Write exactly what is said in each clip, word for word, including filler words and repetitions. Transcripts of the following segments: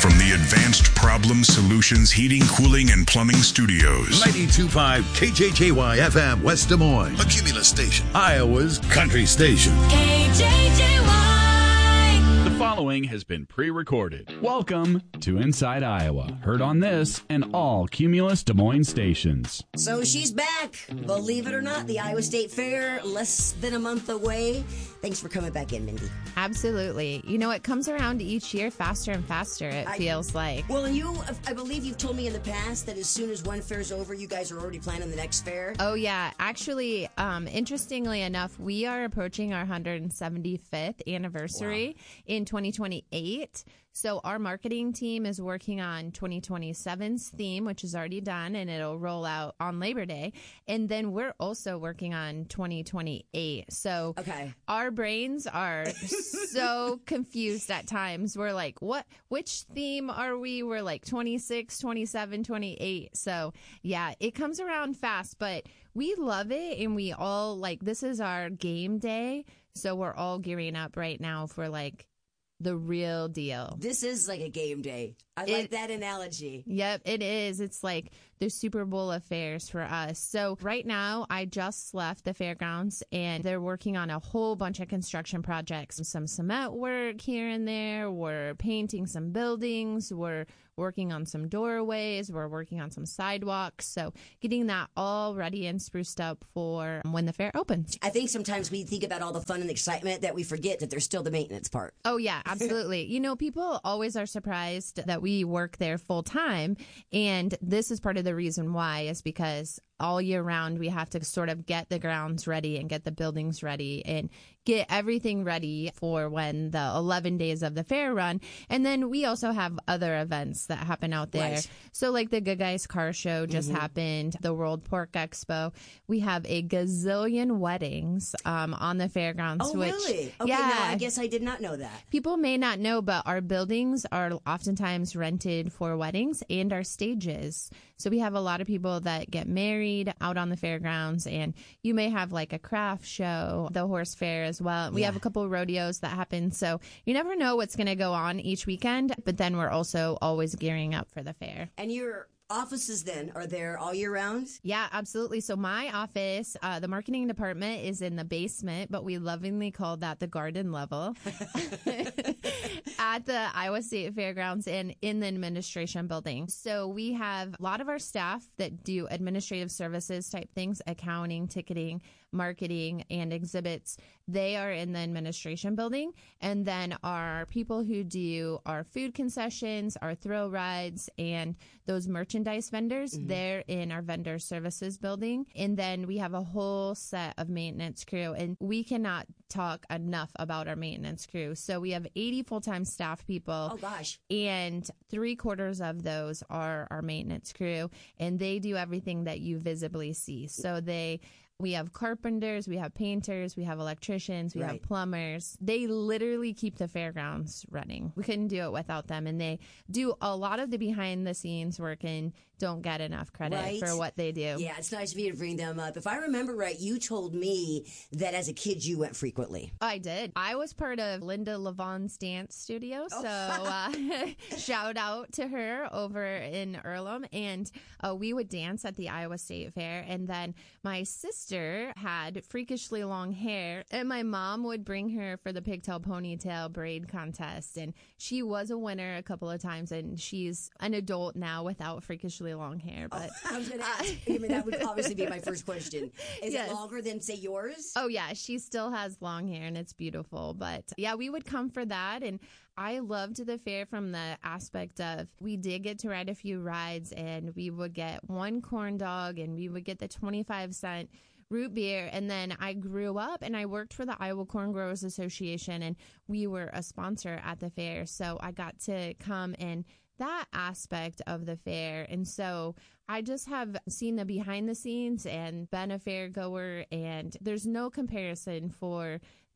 From the Advanced Problem Solutions Heating, Cooling, and Plumbing Studios. ninety-two point five K J J Y F M, West Des Moines. A Cumulus station. Iowa's country station. K J J Y. The following has been pre-recorded. Welcome to Inside Iowa. Heard on this and all Cumulus Des Moines stations. So she's back. Believe it or not, the Iowa State Fair, less than a month away. Thanks for coming back in, Mindy. Absolutely. You know, it comes around each year faster and faster, it I, feels like. Well, and you, I believe you've told me in the past that as soon as one fair's over, you guys are already planning the next fair. Oh, yeah. Actually, um, interestingly enough, we are approaching our one hundred seventy-fifth anniversary wow. in twenty twenty-eight. So our marketing team is working on twenty twenty-seven's theme, which is already done, and it'll roll out on Labor Day. And then we're also working on twenty twenty-eight. So okay. our brains are so confused at times. We're like, what? Which theme are we? We're like twenty-six, twenty-seven, twenty-eight. So yeah, it comes around fast, but we love it, and we all like, this is our game day. So we're all gearing up right now for like the real deal. This is like a game day. I it, like that analogy. Yep, it is. It's like the Super Bowl of fairs for us. So right now, I just left the fairgrounds, and they're working on a whole bunch of construction projects. Some cement work here and there. We're painting some buildings. We're working on some doorways. We're working on some sidewalks. So getting that all ready and spruced up for when the fair opens. I think sometimes we think about all the fun and excitement that we forget that there's still the maintenance part. Oh, yeah, absolutely. You know, people always are surprised that we work there full time. And this is part of the reason why is because all year round, we have to sort of get the grounds ready and get the buildings ready and get everything ready for when the eleven days of the fair run. And then we also have other events that happen out there. Right. So like the Good Guys Car Show just mm-hmm. happened, the World Pork Expo. We have a gazillion weddings um, on the fairgrounds. Oh, which, really? Okay, yeah, no, I guess I did not know that. People may not know, but our buildings are oftentimes rented for weddings and our stages. So we have a lot of people that get married out on the fairgrounds, and you may have like a craft show, the horse fair as well. We yeah. have a couple of rodeos that happen. So you never know what's going to go on each weekend, but then we're also always gearing up for the fair. And your offices then are there all year round? Yeah, absolutely. So my office, uh, the marketing department is in the basement, but we lovingly call that the garden level at the Iowa State Fairgrounds and in the administration building. So we have a lot of our staff that do administrative services type things, accounting, ticketing, marketing, and exhibits. They are in the administration building. And then our people who do our food concessions, our thrill rides, and those merchandise vendors, mm-hmm. they're in our vendor services building. And then we have a whole set of maintenance crew, and we cannot talk enough about our maintenance crew. So we have eighty full-time staff people. Oh, gosh. And three quarters of those are our maintenance crew, and they do everything that you visibly see. So they... We have carpenters, we have painters, we have electricians, we right. have plumbers. They literally keep the fairgrounds running. We couldn't do it without them. And they do a lot of the behind the scenes work and don't get enough credit right. for what they do. Yeah, it's nice of you to bring them up. If I remember right, you told me that as a kid you went frequently. I did. I was part of Linda Levon's dance studio. Oh. So uh, shout out to her over in Earlham. And uh, we would dance at the Iowa State Fair. And then my sister had freakishly long hair, and my mom would bring her for the pigtail ponytail braid contest, and she was a winner a couple of times, and she's an adult now without freakishly long hair. But oh, I was going to ask, I mean, that would obviously be my first question. Is yes. it longer than, say, yours? Oh, yeah, she still has long hair, and it's beautiful. But yeah, we would come for that, and I loved the fair from the aspect of we did get to ride a few rides, and we would get one corn dog, and we would get the twenty-five cent root beer. And then I grew up and I worked for the Iowa Corn Growers Association, and we were a sponsor at the fair. So I got to come in that aspect of the fair. And so I just have seen the behind the scenes and been a fair goer, and there's no comparison for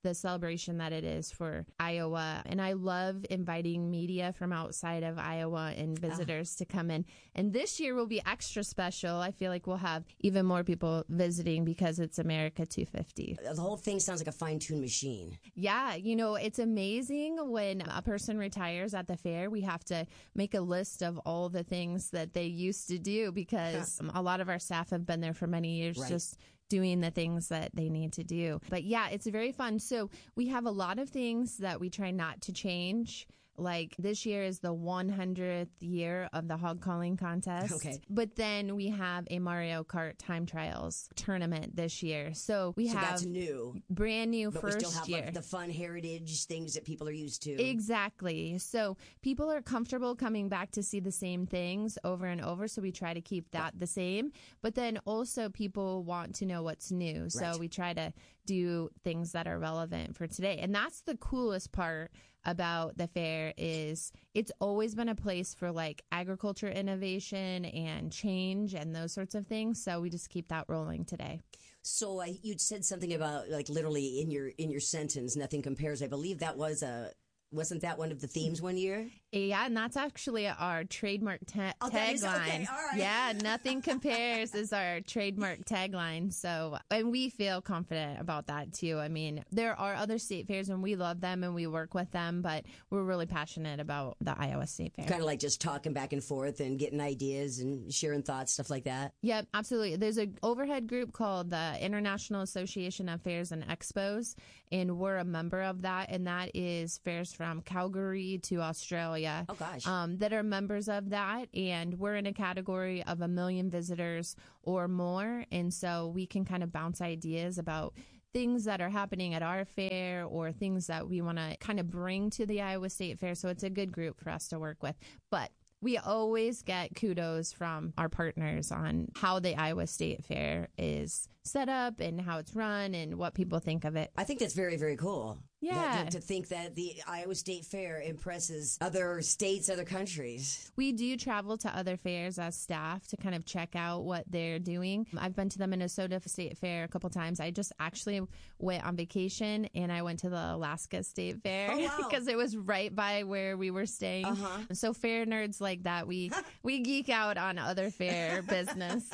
the celebration that it is for Iowa. And I love inviting media from outside of Iowa and visitors to come in. And this year will be extra special. I feel like we'll have even more people visiting because it's America two fifty. The whole thing sounds like a fine-tuned machine. Yeah, you know, it's amazing when a person retires at the fair. We have to make a list of all the things that they used to do because a lot of our staff have been there for many years, Right. just doing the things that they need to do. But yeah, it's very fun. So we have a lot of things that we try not to change. Like this year is the one hundredth year of the hog calling contest. Okay. But then we have a Mario Kart time trials tournament this year. So we So have that's new. brand new But first we still have year. like the fun heritage things that people are used to. Exactly. So people are comfortable coming back to see the same things over and over. So we try to keep that the same. But then also people want to know what's new. So Right. we try to do things that are relevant for today. And that's the coolest part about the fair is it's always been a place for like agriculture innovation and change and those sorts of things. So we just keep that rolling today. So I, you'd said something about like literally in your in your sentence, nothing compares. I believe that was a wasn't that one of the themes one year? Yeah, and that's actually our trademark ta- Oh, that is- tagline. okay, all right. Yeah, nothing compares is our trademark tagline. So, and we feel confident about that too. I mean, there are other state fairs and we love them and we work with them, but we're really passionate about the Iowa State Fair. Kind of like just talking back and forth and getting ideas and sharing thoughts, stuff like that. Yep, absolutely. There's an overhead group called the International Association of Fairs and Expos, and we're a member of that, and that is fairs from Calgary to Australia. Oh, gosh. Um, that are members of that, and we're in a category of a million visitors or more, and so we can kind of bounce ideas about things that are happening at our fair or things that we want to kind of bring to the Iowa State Fair. So it's a good group for us to work with. But we always get kudos from our partners on how the Iowa State Fair is set up and how it's run and what people think of it. I think that's very, very cool. Yeah. That- to think that the Iowa State Fair impresses other states, other countries. We do travel to other fairs as staff to kind of check out what they're doing. I've been to the Minnesota State Fair a couple times. I just actually went on vacation and I went to the Alaska State Fair Oh, wow. because it was right by where we were staying. Uh-huh. So fair nerds like that, we we geek out on other fair business.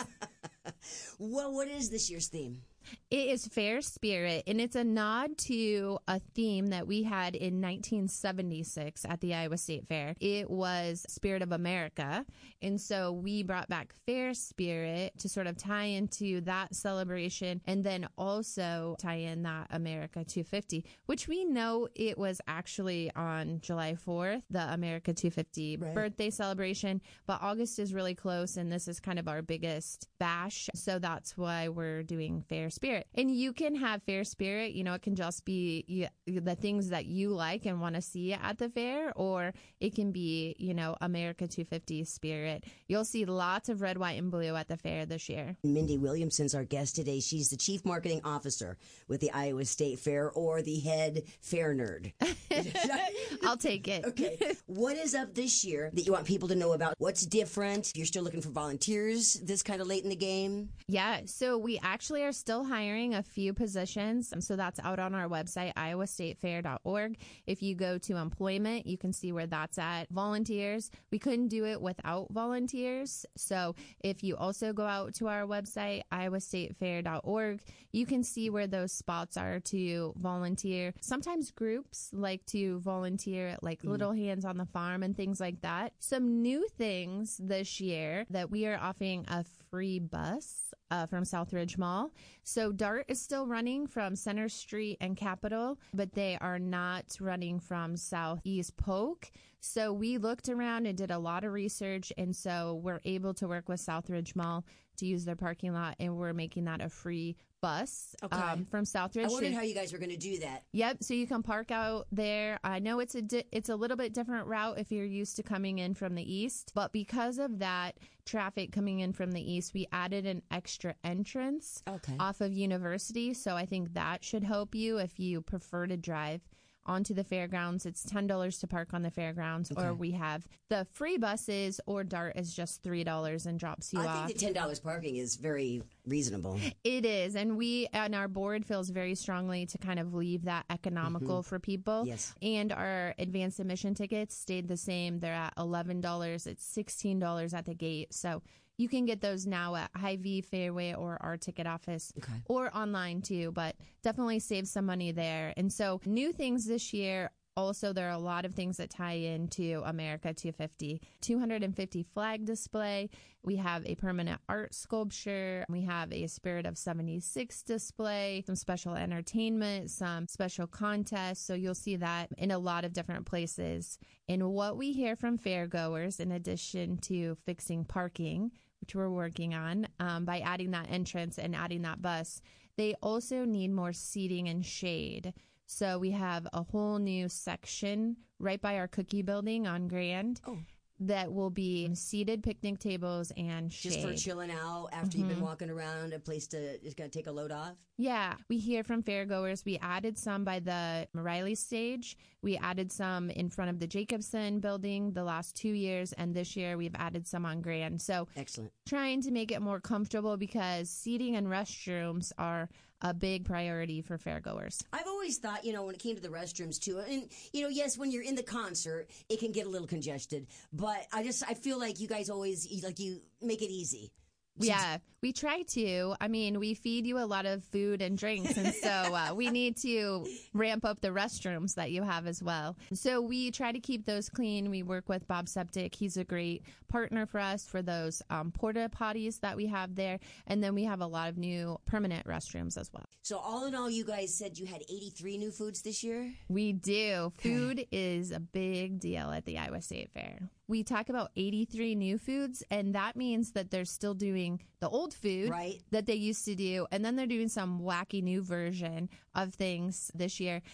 Well, what is this year's theme? It is Fair Spirit, and it's a nod to a theme that we had in nineteen seventy-six at the Iowa State Fair. It was Spirit of America, and so we brought back Fair Spirit to sort of tie into that celebration and then also tie in that America two fifty, which we know it was actually on July fourth, the America two fifty Right. birthday celebration, but August is really close, and this is kind of our biggest bash, so that's why we're doing Fair Spirit. And you can have Fair Spirit, you know, it can just be you, the things that you like and want to see at the fair, or it can be, you know, America two fifty Spirit. You'll see lots of red, white, and blue at the fair this year. Mindy Williamson's our guest today. She's the Chief Marketing Officer with the Iowa State Fair, or the head fair nerd. I'll take it. Okay. What is up this year that you want people to know about? What's different? You're still looking for volunteers this kind of late in the game? Yeah, so we actually are still hiring a few positions. So that's out on our website, iowa state fair dot org. If you go to employment, you can see where that's at. Volunteers, we couldn't do it without volunteers. So if you also go out to our website, iowa state fair dot org, you can see where those spots are to volunteer. Sometimes groups like to volunteer at like Little Hands on the Farm and things like that. Some new things this year that we are offering a free bus uh, from Southridge Mall. So DART is still running from Center Street and Capitol, but they are not running from Southeast Polk. So we looked around and did a lot of research, and so we're able to work with Southridge Mall to use their parking lot, and we're making that a free bus Okay. um, from Southridge. I wondered to- how you guys were going to do that. Yep, so you can park out there. I know it's a di- it's a little bit different route if you're used to coming in from the east, but because of that traffic coming in from the east, we added an extra entrance Okay. off of University, so I think that should help you if you prefer to drive onto the fairgrounds. It's ten dollars to park on the fairgrounds, Okay. or we have the free buses, or DART is just three dollars and drops you I off. think the ten dollars parking is very reasonable. It is, and we and our board feels very strongly to kind of leave that economical for people. Yes. And our advanced admission tickets stayed the same. They're at eleven dollars. It's sixteen dollars at the gate. So you can get those now at Hy-Vee, Fairway, or our ticket office, Okay. or online too, but definitely save some money there. And so new things this year. Also, there are a lot of things that tie into America two fifty. two hundred fifty flag display. We have a permanent art sculpture. We have a Spirit of seventy-six display, some special entertainment, some special contests. So you'll see that in a lot of different places. And what we hear from fairgoers, in addition to fixing parking, which we're working on, um, by adding that entrance and adding that bus, they also need more seating and shade. So we have a whole new section right by our cookie building on Grand Oh. that will be seated picnic tables and shade. Just for chilling out after you've been walking around, a place to just going to take a load off. Yeah, we hear from fairgoers. We added some by the Riley stage. We added some in front of the Jacobson building the last two years, and this year we've added some on Grand. So Excellent. trying to make it more comfortable, because seating and restrooms are a big priority for fairgoers. I've always thought, you know, when it came to the restrooms too, and, you know, yes, when you're in the concert, it can get a little congested, but I just, I feel like you guys always, like, you make it easy. Yeah, we try to. I mean, we feed you a lot of food and drinks, and so uh, we need to ramp up the restrooms that you have as well. So we try to keep those clean. We work with Bob Septic. He's a great partner for us for those um, porta potties that we have there. And then we have a lot of new permanent restrooms as well. So all in all, you guys said you had eighty-three new foods this year? We do. Food is a big deal at the Iowa State Fair. We talk about eighty-three new foods, and that means that they're still doing the old food Right. that they used to do, and then they're doing some wacky new version of things this year.